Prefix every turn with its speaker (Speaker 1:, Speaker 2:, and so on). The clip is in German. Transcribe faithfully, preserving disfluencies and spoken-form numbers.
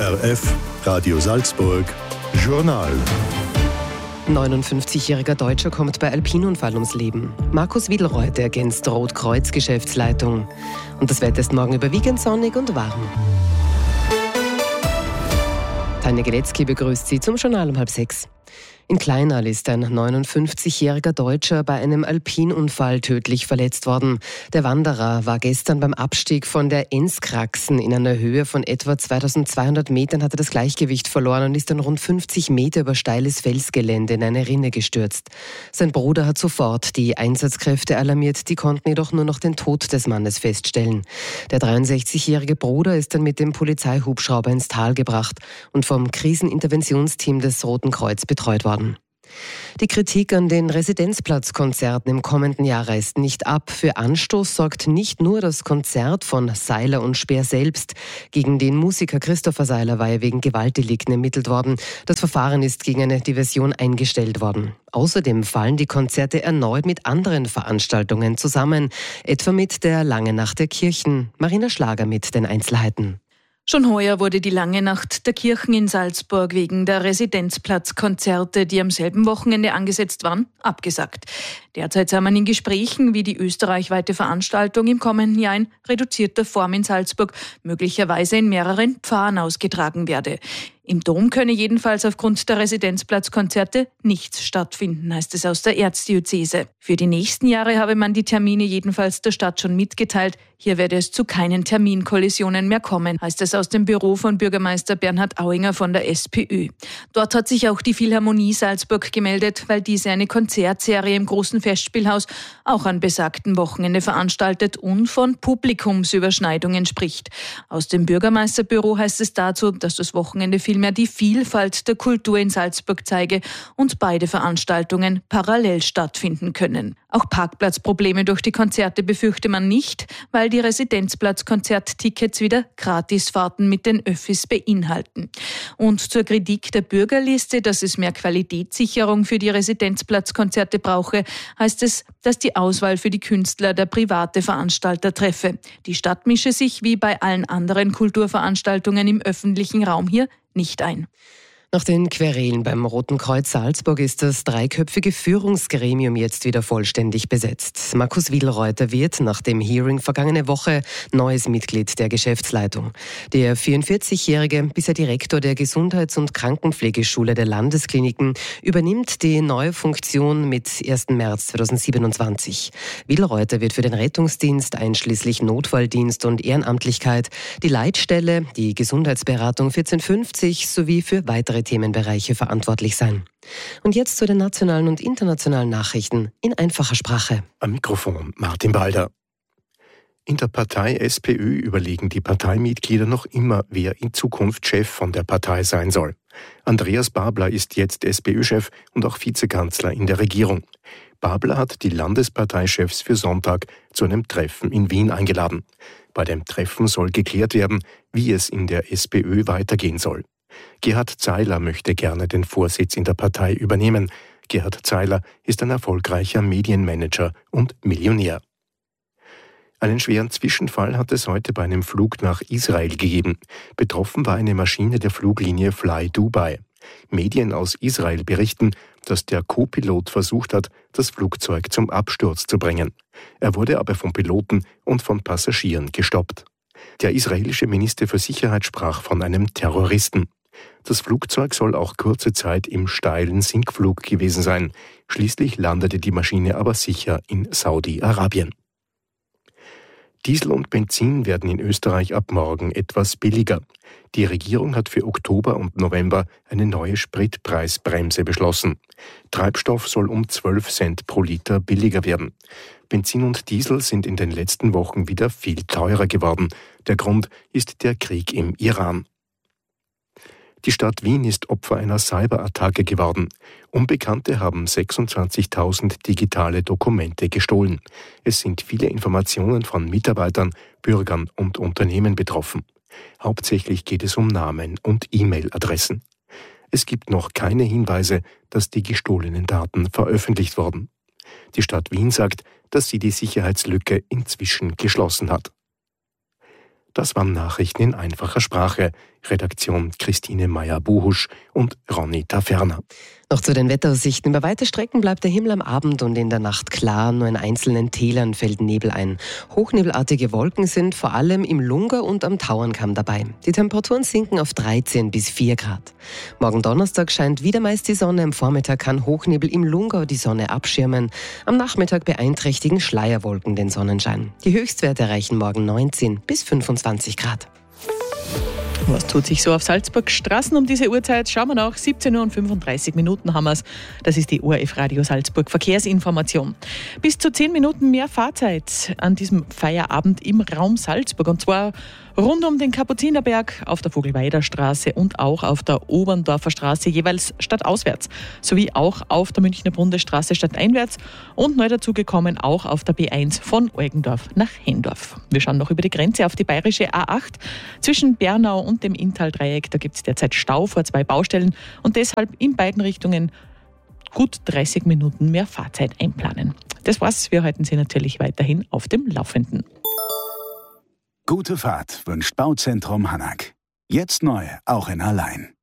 Speaker 1: R F, Radio Salzburg, Journal.
Speaker 2: neunundfünfzigjähriger Deutscher kommt bei Alpinunfall ums Leben. Markus Wiedelreuth ergänzt Rotkreuz-Geschäftsleitung. Und das Wetter ist morgen überwiegend sonnig und warm. Tanja Geletzky begrüßt Sie zum Journal um halb sechs. In Kleinal ist ein neunundfünfzigjähriger Deutscher bei einem Alpinunfall tödlich verletzt worden. Der Wanderer war gestern beim Abstieg von der Enskraxen in einer Höhe von etwa zweitausendzweihundert Metern, hatte das Gleichgewicht verloren und ist dann rund fünfzig Meter über steiles Felsgelände in eine Rinne gestürzt. Sein Bruder hat sofort die Einsatzkräfte alarmiert, die konnten jedoch nur noch den Tod des Mannes feststellen. Der dreiundsechzigjährige Bruder ist dann mit dem Polizeihubschrauber ins Tal gebracht und vom Kriseninterventionsteam des Roten Kreuz betreut worden. Die Kritik an den Residenzplatzkonzerten im kommenden Jahr reißt nicht ab. Für Anstoß sorgt nicht nur das Konzert von Seiler und Speer selbst. Gegen den Musiker Christopher Seiler war er wegen Gewaltdelikten ermittelt worden. Das Verfahren ist gegen eine Diversion eingestellt worden. Außerdem fallen die Konzerte erneut mit anderen Veranstaltungen zusammen, etwa mit der Lange Nacht der Kirchen. Marina Schlager mit den Einzelheiten.
Speaker 3: Schon heuer wurde die Lange Nacht der Kirchen in Salzburg wegen der Residenzplatzkonzerte, die am selben Wochenende angesetzt waren, abgesagt. Derzeit sei man in Gesprächen, wie die österreichweite Veranstaltung im kommenden Jahr in reduzierter Form in Salzburg möglicherweise in mehreren Pfarren ausgetragen werde. Im Dom könne jedenfalls aufgrund der Residenzplatzkonzerte nichts stattfinden, heißt es aus der Erzdiözese. Für die nächsten Jahre habe man die Termine jedenfalls der Stadt schon mitgeteilt. Hier werde es zu keinen Terminkollisionen mehr kommen, heißt es aus dem Büro von Bürgermeister Bernhard Auinger von der SPÖ. Dort hat sich auch die Philharmonie Salzburg gemeldet, weil diese eine Konzertserie im großen Festspielhaus auch an besagtem Wochenende veranstaltet und von Publikumsüberschneidungen spricht. Aus dem Bürgermeisterbüro heißt es dazu, dass das Wochenende vielmehr die Vielfalt der Kultur in Salzburg zeige und beide Veranstaltungen parallel stattfinden können. Auch Parkplatzprobleme durch die Konzerte befürchte man nicht, weil die Residenzplatzkonzerttickets wieder Gratisfahrten mit den Öffis beinhalten. Und zur Kritik der Bürgerliste, dass es mehr Qualitätssicherung für die Residenzplatzkonzerte brauche, heißt es, dass die Auswahl für die Künstler der private Veranstalter treffe. Die Stadt mische sich wie bei allen anderen Kulturveranstaltungen im öffentlichen Raum hier nicht ein.
Speaker 2: Nach den Querelen beim Roten Kreuz Salzburg ist das dreiköpfige Führungsgremium jetzt wieder vollständig besetzt. Markus Wiedelreuth wird nach dem Hearing vergangene Woche neues Mitglied der Geschäftsleitung. Der vierundvierzigjährige, bisher Direktor der Gesundheits- und Krankenpflegeschule der Landeskliniken, übernimmt die neue Funktion mit ersten März zweitausendsiebenundzwanzig. Wiedelreuth wird für den Rettungsdienst einschließlich Notfalldienst und Ehrenamtlichkeit, die Leitstelle, die Gesundheitsberatung vierzehnhundertfünfzig sowie für weitere Themenbereiche verantwortlich sein. Und jetzt zu den nationalen und internationalen Nachrichten in einfacher Sprache.
Speaker 4: Am Mikrofon Martin Balder. In der Partei SPÖ überlegen die Parteimitglieder noch immer, wer in Zukunft Chef von der Partei sein soll. Andreas Babler ist jetzt SPÖ-Chef und auch Vizekanzler in der Regierung. Babler hat die Landesparteichefs für Sonntag zu einem Treffen in Wien eingeladen. Bei dem Treffen soll geklärt werden, wie es in der SPÖ weitergehen soll. Gerhard Zeiler möchte gerne den Vorsitz in der Partei übernehmen. Gerhard Zeiler ist ein erfolgreicher Medienmanager und Millionär. Einen schweren Zwischenfall hat es heute bei einem Flug nach Israel gegeben. Betroffen war eine Maschine der Fluglinie Fly Dubai. Medien aus Israel berichten, dass der Co-Pilot versucht hat, das Flugzeug zum Absturz zu bringen. Er wurde aber vom Piloten und von Passagieren gestoppt. Der israelische Minister für Sicherheit sprach von einem Terroristen. Das Flugzeug soll auch kurze Zeit im steilen Sinkflug gewesen sein. Schließlich landete die Maschine aber sicher in Saudi-Arabien. Diesel und Benzin werden in Österreich ab morgen etwas billiger. Die Regierung hat für Oktober und November eine neue Spritpreisbremse beschlossen. Treibstoff soll um zwölf Cent pro Liter billiger werden. Benzin und Diesel sind in den letzten Wochen wieder viel teurer geworden. Der Grund ist der Krieg im Iran. Die Stadt Wien ist Opfer einer Cyberattacke geworden. Unbekannte haben sechsundzwanzigtausend digitale Dokumente gestohlen. Es sind viele Informationen von Mitarbeitern, Bürgern und Unternehmen betroffen. Hauptsächlich geht es um Namen und E-Mail-Adressen. Es gibt noch keine Hinweise, dass die gestohlenen Daten veröffentlicht wurden. Die Stadt Wien sagt, dass sie die Sicherheitslücke inzwischen geschlossen hat. Das waren Nachrichten in einfacher Sprache. Redaktion Christine Meyer-Buhusch und Ronita Ferner.
Speaker 2: Noch zu den Wetteraussichten. Über weite Strecken bleibt der Himmel am Abend und in der Nacht klar. Nur in einzelnen Tälern fällt Nebel ein. Hochnebelartige Wolken sind vor allem im Lunga und am Tauernkamm dabei. Die Temperaturen sinken auf dreizehn bis vier Grad. Morgen Donnerstag scheint wieder meist die Sonne. Am Vormittag kann Hochnebel im Lungau die Sonne abschirmen. Am Nachmittag beeinträchtigen Schleierwolken den Sonnenschein. Die Höchstwerte erreichen morgen neunzehn bis fünfundzwanzig Grad.
Speaker 5: Was tut sich so auf Salzburg Straßen um diese Uhrzeit? Schauen wir nach. siebzehn Uhr und fünfunddreißig Minuten haben wir es. Das ist die O R F Radio Salzburg Verkehrsinformation. Bis zu zehn Minuten mehr Fahrzeit an diesem Feierabend im Raum Salzburg. Und zwar rund um den Kapuzinerberg, auf der Vogelweider Straße und auch auf der Oberndorfer Straße, jeweils stadtauswärts, sowie auch auf der Münchner Bundesstraße stadteinwärts und neu dazugekommen auch auf der B eins von Eugendorf nach Hendorf. Wir schauen noch über die Grenze auf die bayerische A acht zwischen Bernau und dem Inntal-Dreieck. Da gibt es derzeit Stau vor zwei Baustellen und deshalb in beiden Richtungen gut dreißig Minuten mehr Fahrzeit einplanen. Das war's. Wir halten Sie natürlich weiterhin auf dem Laufenden.
Speaker 6: Gute Fahrt wünscht Bauzentrum Hanak. Jetzt neu, auch in Hallein.